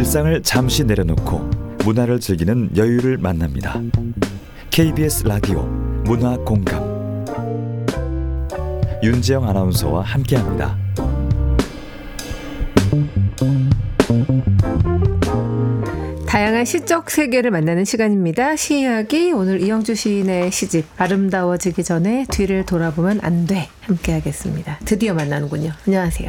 일상을 잠시 내려놓고 문화를 즐기는 여유를 만납니다. KBS 라디오 문화공감 윤지영 아나운서와 함께합니다. 다양한 시적 세계를 만나는 시간입니다. 시이야기, 오늘 이영주 시인의 시집 아름다워지기 전에 뒤를 돌아보면 안 돼, 함께하겠습니다. 드디어 만나는군요. 안녕하세요.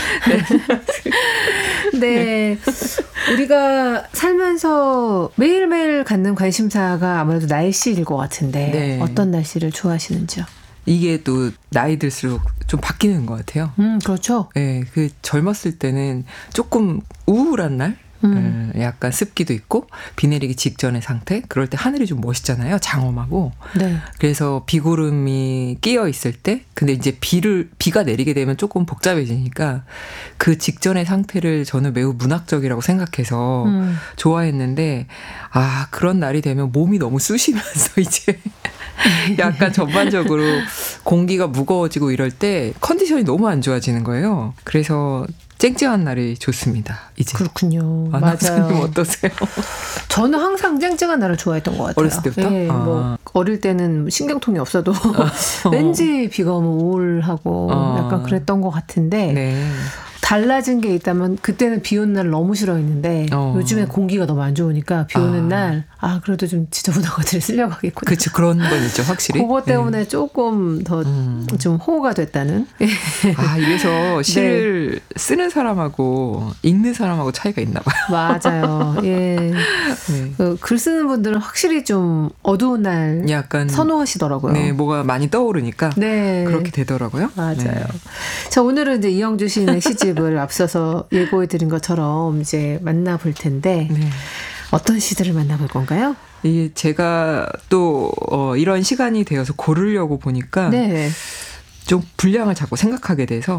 네, 우리가 살면서 매일매일 갖는 관심사가 아무래도 날씨일 것 같은데 네. 어떤 날씨를 좋아하시는지요? 이게 또 나이 들수록 좀 바뀌는 것 같아요. 그렇죠. 네, 그 젊었을 때는 조금 우울한 날, 약간 습기도 있고 비 내리기 직전의 상태. 그럴 때 하늘이 좀 멋있잖아요. 장엄하고. 네. 그래서 비구름이 끼어 있을 때, 근데 이제 비가 내리게 되면 조금 복잡해지니까 그 직전의 상태를 저는 매우 문학적이라고 생각해서 좋아했는데, 아, 그런 날이 되면 몸이 너무 쑤시면서 이제 약간 전반적으로 공기가 무거워지고 이럴 때 컨디션이 너무 안 좋아지는 거예요. 그래서 쨍쨍한 날이 좋습니다. 이제. 그렇군요. 맞아요. 어떠세요? 저는 항상 쨍쨍한 날을 좋아했던 것 같아요. 어렸을 때부터? 네, 뭐 어릴 때는 신경통이 없어도 왠지 비가 오면 우울하고 약간 그랬던 것 같은데 네. 달라진 게 있다면 그때는 비 오는 날 너무 싫어했는데 요즘에 공기가 너무 안 좋으니까 비 오는 날 그래도 좀 지저분한 것들을 쓰려고 하겠구나. 그렇죠. 그런 건 있죠. 확실히. 그것 때문에 조금 더 좀 호호가 됐다는. 이래서 시를 네. 쓰는 사람하고 읽는 사람하고 차이가 있나 봐요. 맞아요. 예. 네. 글 쓰는 분들은 확실히 좀 어두운 날 약간 선호하시더라고요. 네, 뭐가 많이 떠오르니까 네. 그렇게 되더라고요. 맞아요. 네. 자, 오늘은 이제 이영주 시인의 시집을 앞서서 예고해드린 것처럼 이제 만나볼 텐데 네. 어떤 시들을 만나볼 건가요? 제가 또 이런 시간이 되어서 고르려고 보니까 네. 좀 분량을 자꾸 생각하게 돼서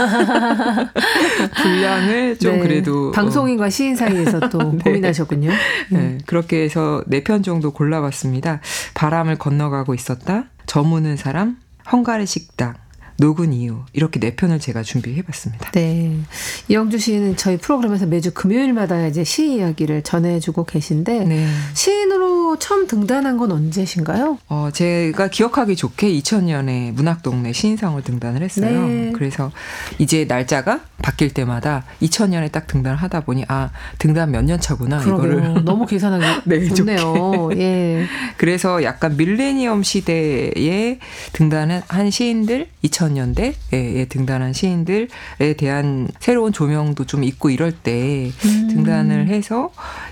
분량을 좀 네. 그래도 방송인과 시인 사이에서 또 네. 고민하셨군요. 네. 그렇게 해서 4편 정도 골라봤습니다. 바람을 건너가고 있었다, 저무는 사람, 헝가리 식당, 녹은 이유, 이렇게 4편을 제가 준비해봤습니다. 네, 이영주 시인은 저희 프로그램에서 매주 금요일마다 이제 시 이야기를 전해주고 계신데 네. 시인으로 처음 등단한 건 언제신가요? 제가 기억하기 좋게 2000년에 문학동네 시인상을 등단을 했어요. 네. 그래서 이제 날짜가 바뀔 때마다 2000년에 딱 등단을 하다 보니 등단 몇 년 차구나. 그러게요. 이거를 너무 계산하기 네, 좋네요. 예. 그래서 약간 밀레니엄 시대에 등단한 시인들 2000년대에 등단한 시인들에 대한 새로운 조명도 좀 있고 이럴 때 등단을 해서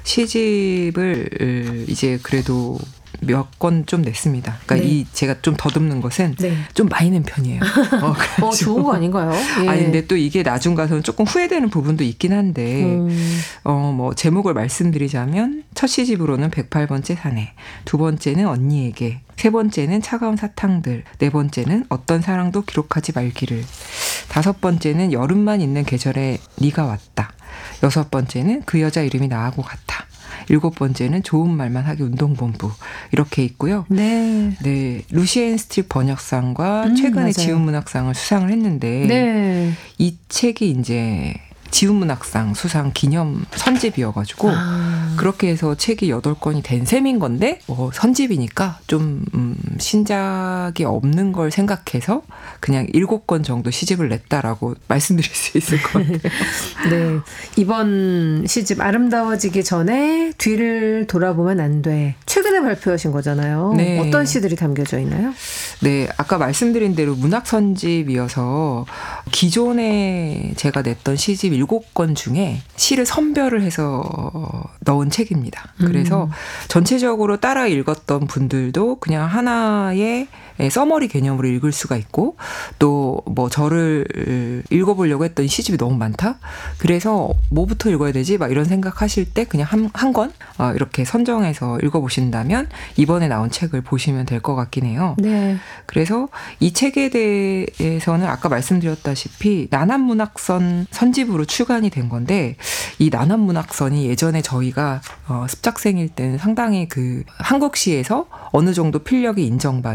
시집을 이제 그래도 몇 권 좀 냈습니다. 그러니까 네. 제가 좀 더듬는 것은 네. 좀 많이 낸 편이에요. 좋은 거 아닌가요? 예. 근데 또 이게 나중 가서는 조금 후회되는 부분도 있긴 한데, 뭐 제목을 말씀드리자면 첫 시집으로는 108번째 사내, 두 번째는 언니에게, 세 번째는 차가운 사탕들, 네 번째는 어떤 사랑도 기록하지 말기를, 다섯 번째는 여름만 있는 계절에 네가 왔다, 여섯 번째는 그 여자 이름이 나하고 같아, 일곱 번째는 좋은 말만 하기 운동본부, 이렇게 있고요. 네. 네. 루시앤 스트립 번역상과 최근에 맞아요. 지훈문학상을 수상을 했는데 네. 이 책이 이제 지훈문학상 수상 기념 선집이어가지고 그렇게 해서 책이 8권이 된 셈인 건데 선집이니까 좀 신작이 없는 걸 생각해서 그냥 7권 정도 시집을 냈다라고 말씀드릴 수 있을 것 같아요. 네, 이번 시집 아름다워지기 전에 뒤를 돌아보면 안 돼. 최근에 발표하신 거잖아요. 네. 어떤 시들이 담겨져 있나요? 네, 아까 말씀드린 대로 문학 선집이어서 기존에 제가 냈던 시집 7권 중에 시를 선별을 해서 넣은 책입니다. 그래서 전체적으로 따라 읽었던 분들도 그냥 하나의 서머리 개념으로 읽을 수가 있고, 또 뭐 저를 읽어보려고 했던 시집이 너무 많다? 그래서 뭐부터 읽어야 되지? 막 이런 생각하실 때 그냥 한 권 이렇게 선정해서 읽어보신다면 이번에 나온 책을 보시면 될 것 같긴 해요. 네. 그래서 이 책에 대해서는 아까 말씀드렸다시피 난암문학선 선집으로 출간이 된 건데, 이 난암문학선이 예전에 저희가 습작생일 때는 상당히 그 한국시에서 어느 정도 필력이 인정받은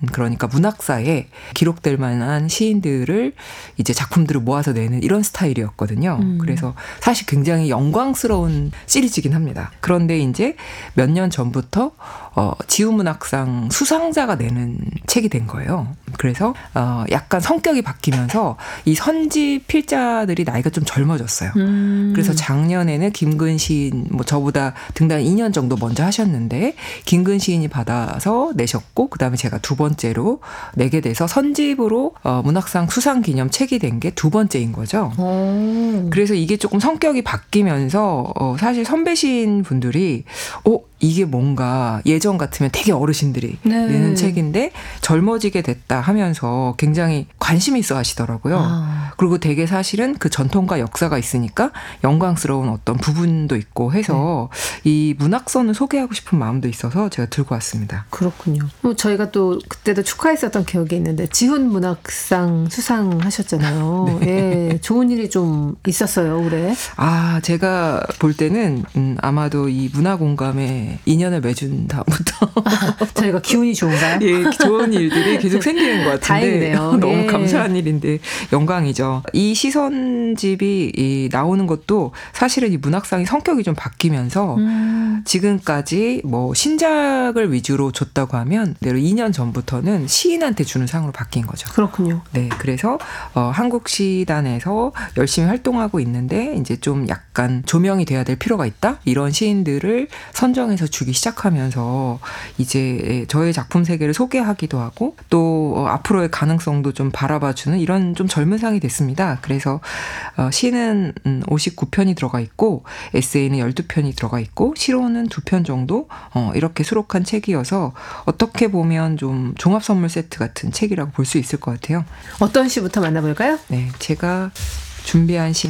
그러니까 문학사에 기록될 만한 시인들을 이제 작품들을 모아서 내는 이런 스타일이었거든요. 그래서 사실 굉장히 영광스러운 시리즈이긴 합니다. 그런데 이제 몇 년 전부터 지우문학상 수상자가 내는 책이 된 거예요. 그래서 약간 성격이 바뀌면서 이 선지 필자들이 나이가 좀 젊어졌어요. 그래서 작년에는 김근 시인, 뭐 저보다 등단 2년 정도 먼저 하셨는데 김근 시인이 받아서 내셨고 그다음에 제가 두 번째로 내게 돼서 선집으로 문학상 수상 기념 책이 된 게 두 번째인 거죠. 그래서 이게 조금 성격이 바뀌면서 사실 선배 시인 분들이 이게 뭔가 예전 같으면 되게 어르신들이 네. 내는 책인데 젊어지게 됐다 하면서 굉장히 관심이 있어 하시더라고요. 그리고 되게 사실은 그 전통과 역사가 있으니까 영광스러운 어떤 부분도 있고 해서 이 문학선을 소개하고 싶은 마음도 있어서 제가 들고 왔습니다. 그렇군요. 저희가 또 그때도 축하했었던 기억이 있는데 지훈 문학상 수상하셨잖아요. 네. 예, 좋은 일이 좀 있었어요, 올해. 제가 볼 때는 아마도 이 문화공감에 인연을 맺은 다음부터 저희가 기운이 좋은가요? 예, 좋은 일들이 계속 생기는 것 같은데 다행이네요. 너무 예. 감사한 일인데 영광이죠. 이 시선집이 나오는 것도 사실은 이 문학상이 성격이 좀 바뀌면서 지금까지 뭐 신작을 위주로 줬다고 하면 내로 2년 전부터는 시인한테 주는 상으로 바뀐 거죠. 그렇군요. 네, 그래서 한국시단에서 열심히 활동하고 있는데 이제 좀 약간 조명이 돼야 될 필요가 있다. 이런 시인들을 선정해서 주기 시작하면서 이제 저의 작품 세계를 소개하기도 하고 또 앞으로의 가능성도 좀 바라봐주는 이런 좀 젊은 상이 됐습니다. 그래서 시는 59편이 들어가 있고 에세이는 12편이 들어가 있고 시로는 2편 정도 이렇게 수록한 책이어서 어떻게 보면 좀 종합 선물 세트 같은 책이라고 볼 수 있을 것 같아요. 어떤 시부터 만나볼까요? 네, 제가 준비한 시